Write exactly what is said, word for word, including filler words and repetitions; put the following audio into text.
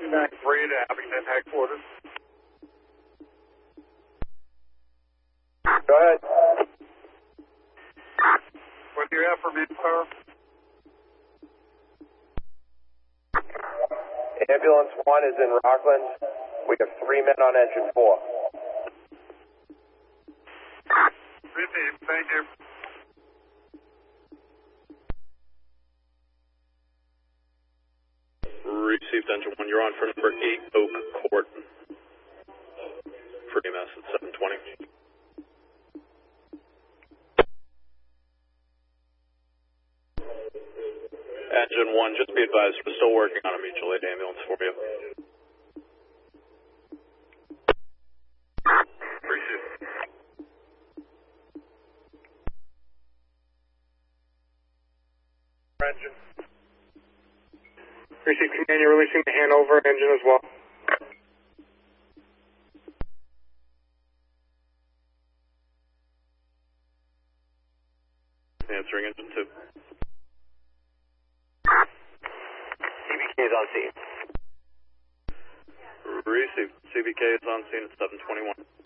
two nine three to Abingdon headquarters. Go ahead. What do you have for me, sir? Ambulance one is in Rockland. We have three men on engine four. Received. Thank you. Received engine one. You're on for number eight Oak Court. For E M S at seven twenty. Engine one, just be advised, we're still working on a mutual aid ambulance for you. Received. Engine. Received command, you're releasing the Hanover engine as well. Answering engine two. C B K is on scene. Received. C B K is on scene at seven twenty-one.